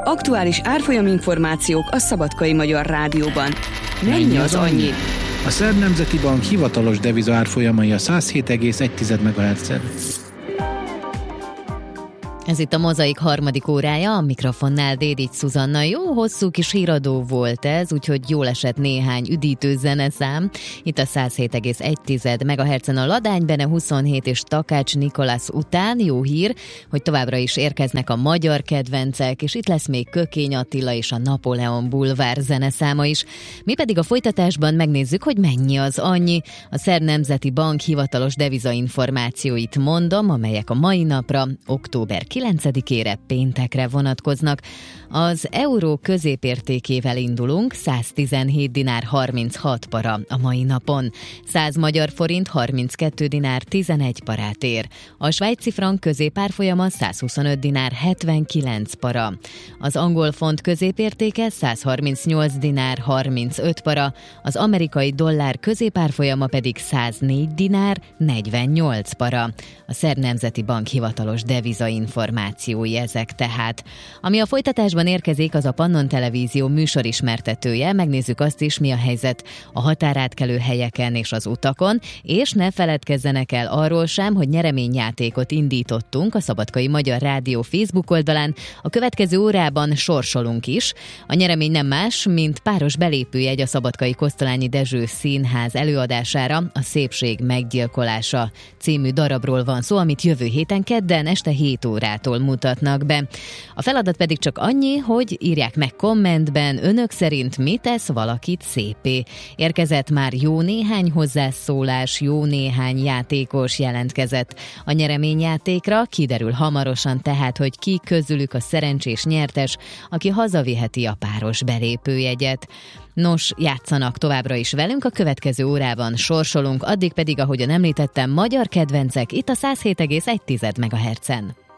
Aktuális árfolyaminformációk a Szabadkai Magyar Rádióban. Mennyi az annyi? A Szerb Nemzeti Bank hivatalos deviza árfolyamai a 107,1 MHz-en. Ez itt a Mozaik harmadik órája, a mikrofonnál Dédics Szuzanna. Jó hosszú kis híradó volt ez, úgyhogy jól esett néhány üdítő zeneszám. Itt a 107,1 MHz-en a Ladány Bene 27 és Takács Nikolász után. Jó hír, hogy továbbra is érkeznek a magyar kedvencek, és itt lesz még Kökény Attila és a Napóleon Bulvár zeneszáma is. Mi pedig a folytatásban megnézzük, hogy mennyi az annyi. A Szerb Nemzeti Bank hivatalos devizainformációit mondom, amelyek a mai napra, október 9-ére, péntekre vonatkoznak. Az euró középértékével indulunk, 117 dinár 36 para a mai napon. 100 magyar forint 32 dinár 11 parát ér. A svájci frank középárfolyama 125 dinár 79 para. Az angol font középértéke 138 dinár 35 para, az amerikai dollár középárfolyama pedig 104 dinár 48 para. A Szerb Nemzeti Bank hivatalos devizainformációi ezek tehát. Ami a folytatásban érkezik, az a Pannon Televízió műsorismertetője. Megnézzük azt is, mi a helyzet a határátkelő helyeken és az utakon, és ne feledkezzenek el arról sem, hogy nyereményjátékot indítottunk a Szabadkai Magyar Rádió Facebook oldalán. A következő órában sorsolunk is. A nyeremény nem más, mint páros belépőjegy a Szabadkai Kosztolányi Dezső Színház előadására, a Szépség meggyilkolása című darabról van szó, amit jövő héten kedden este 7 órától mutatnak be. A feladat pedig csak annyi, hogy írják meg kommentben, önök szerint mi tesz valakit szépé. Érkezett már jó néhány hozzászólás, jó néhány játékos jelentkezett a nyereményjátékra. Kiderül hamarosan tehát, hogy ki közülük a szerencsés nyertes, aki hazaviheti a páros belépőjegyet. Nos, játszanak továbbra is velünk, a következő órában sorsolunk, addig pedig, ahogyan említettem, magyar kedvencek itt a 107,1 MHz-en.